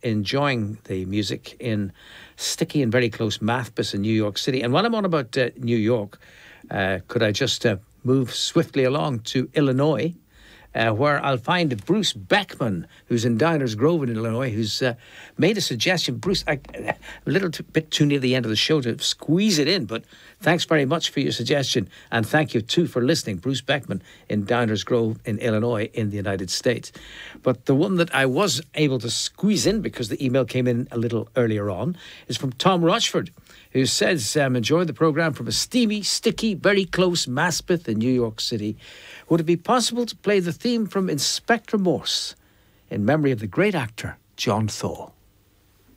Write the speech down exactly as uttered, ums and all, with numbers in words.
enjoying the music in sticky and very close Mathbus in New York City. And while I'm on about uh, New York, uh, could I just uh, move swiftly along to Illinois, Uh, where I'll find Bruce Beckman, who's in Downers Grove in Illinois, who's uh, made a suggestion. Bruce, I, a little t- bit too near the end of the show to squeeze it in, but thanks very much for your suggestion. And thank you, too, for listening. Bruce Beckman in Downers Grove in Illinois in the United States. But the one that I was able to squeeze in, because the email came in a little earlier on, is from Tom Rochford, who says, um, enjoy the programme from a steamy, sticky, very close Maspeth in New York City. Would it be possible to play the theme from Inspector Morse in memory of the great actor John Thaw?